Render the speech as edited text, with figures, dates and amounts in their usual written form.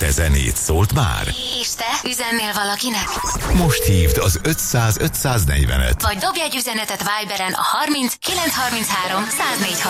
zenét, szólt már? És te üzennél valakinek? Most hívd az 500-540-et. Vagy dobj egy üzenetet Viberen a 30 933 104